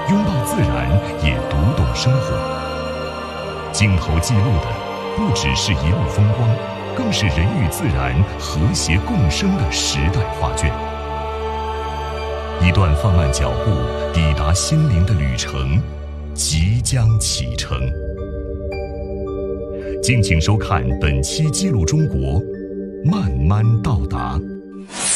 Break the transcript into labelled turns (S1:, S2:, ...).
S1: 拥抱自然，也读懂生活。镜头记录的不只是一路风光，更是人与自然和谐共生的时代画卷。一段放慢脚步抵达心灵的旅程即将启程。敬请收看本期《记录中国》，慢慢到达。